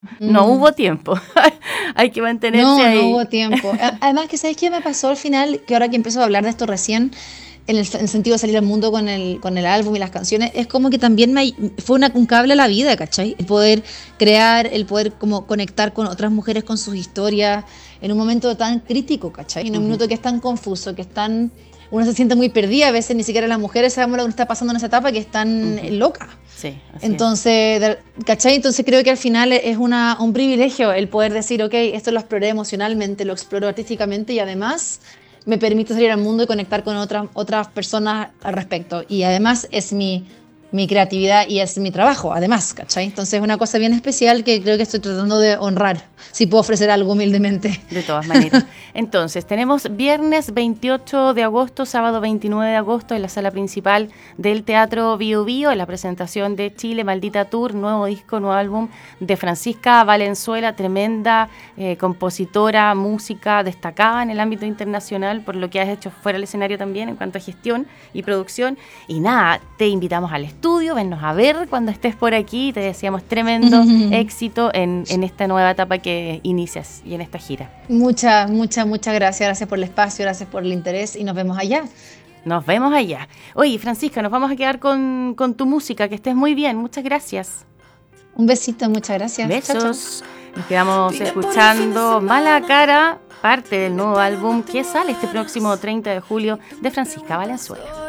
No hubo tiempo. Hay que mantenerse No, no ahí. hubo tiempo. Además, que ¿sabes qué me pasó al final? Que ahora que empiezo a hablar de esto recién, en el sentido de salir al mundo con el álbum y las canciones, es como que también fue un cable a la vida, ¿cachai? El poder crear, el poder como conectar con otras mujeres con sus historias en un momento tan crítico, ¿cachai? En un Ujú. minuto que es tan confuso, que es tan... Uno se siente muy perdida, a veces ni siquiera las mujeres sabemos lo que nos está pasando en esa etapa, que es tan Ujú. loca. Sí, así es. Entonces, ¿cachai? Entonces creo que al final es un privilegio el poder decir, ok, esto lo exploré emocionalmente, lo exploro artísticamente y además me permite salir al mundo y conectar con otras personas al respecto. Y además es mi creatividad y es mi trabajo, además, ¿cachai? Entonces es una cosa bien especial que creo que estoy tratando de honrar, si puedo ofrecer algo humildemente. De todas maneras. Entonces, tenemos viernes 28 de agosto, sábado 29 de agosto en la sala principal del Teatro Bio Bio, en la presentación de Chile Maldita Tour, nuevo disco, nuevo álbum de Francisca Valenzuela, tremenda compositora, música destacada en el ámbito internacional por lo que has hecho fuera del escenario también en cuanto a gestión y producción. Y nada, te invitamos al estudio, vennos a ver cuando estés por aquí, te deseamos tremendo éxito en esta nueva etapa que inicias y en esta gira. Muchas gracias. Gracias por el espacio, gracias por el interés y nos vemos allá. Nos vemos allá. Oye, Francisca, nos vamos a quedar con tu música. Que estés muy bien. Muchas gracias. Un besito, muchas gracias. Chao, chao. Besos. Nos quedamos escuchando Mala Cara, parte del nuevo álbum que sale este próximo 30 de julio de Francisca Valenzuela.